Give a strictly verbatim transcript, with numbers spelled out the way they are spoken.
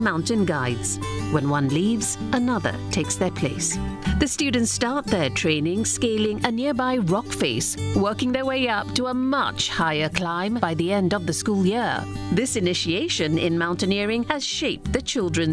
mountain guides. When one leaves, another takes their place. The students start their training scaling a nearby rock face, working their way up to a much higher climb by the end of the school year. This initiation in mountaineering has shaped the children's